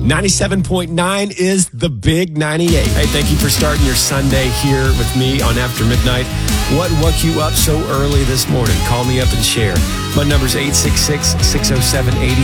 97.9 is the Big 98. Hey, thank you for starting your Sunday here with me on After Midnight. What woke you up so early this morning? Call me up and share. My number's 866-607-80.